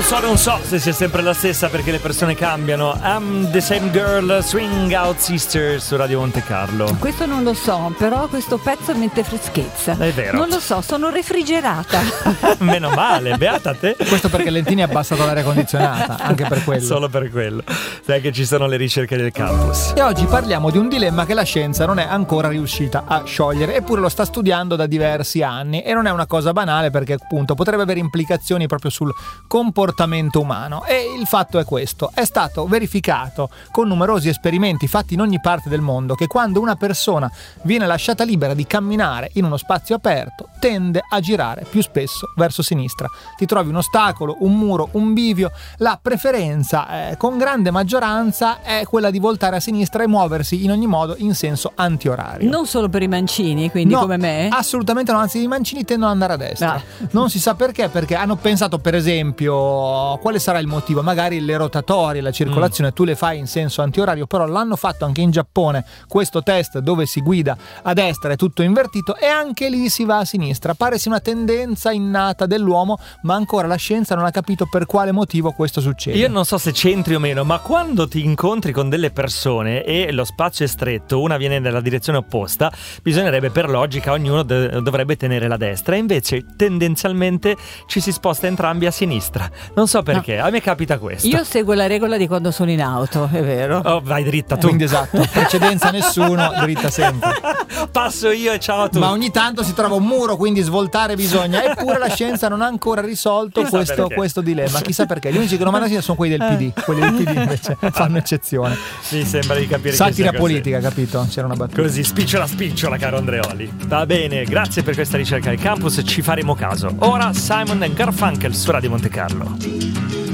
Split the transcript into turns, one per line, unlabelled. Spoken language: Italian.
Non so se sia sempre la stessa perché le persone cambiano. I'm the same girl, Swing Out Sister su Radio Monte Carlo.
Questo non lo so, però questo pezzo mette freschezza.
È vero.
Non lo so, sono refrigerata.
Meno male, beata te.
Questo perché Lentini ha abbassato l'aria condizionata, anche per quello.
Solo per quello. Sai che ci sono le ricerche del campus.
E oggi parliamo di un dilemma che la scienza non è ancora riuscita a sciogliere, eppure lo sta studiando da diversi anni, e non è una cosa banale perché appunto potrebbe avere implicazioni proprio sul comportamento umano. E il fatto è questo: è stato verificato con numerosi esperimenti fatti in ogni parte del mondo che quando una persona viene lasciata libera di camminare in uno spazio aperto tende a girare più spesso verso sinistra. Ti trovi un ostacolo, un muro, un bivio, la preferenza con grande maggioranza è quella di voltare a sinistra e muoversi in ogni modo in senso antiorario.
Non solo per i mancini, quindi
no,
come me?
Assolutamente no, anzi i mancini tendono ad andare a destra. Non si sa perché hanno pensato, per esempio, quale sarà il motivo? Magari le rotatorie, la circolazione tu le fai in senso antiorario, però l'hanno fatto anche in Giappone questo test dove si guida a destra, è tutto invertito e anche lì si va a sinistra. Pare sia una tendenza innata dell'uomo, ma ancora la scienza non ha capito per quale motivo questo succede.
Io non so se c'entri o meno, ma quando ti incontri con delle persone e lo spazio è stretto, una viene nella direzione opposta, bisognerebbe, per logica, ognuno dovrebbe tenere la destra, e invece tendenzialmente ci si sposta entrambi a sinistra. Non so perché, a me capita questo.
Io seguo la regola di quando sono in auto, è vero.
Oh, vai dritta tu.
Quindi esatto, precedenza nessuno, dritta sempre.
Passo io e ciao a tutti.
Ma ogni tanto si trova un muro, quindi svoltare bisogna. Eppure la scienza non ha ancora risolto questo dilemma. Chissà perché. Gli unici che non vanno a sinistra sono quelli del PD. Quelli del PD invece fanno eccezione.
Mi sembra di capire.
Satira politica, capito? C'era una battuta.
Così, spicciola, caro Andreoli. Va bene, grazie per questa ricerca del campus, ci faremo caso. Ora Simon & Garfunkel su Radio Monte Carlo.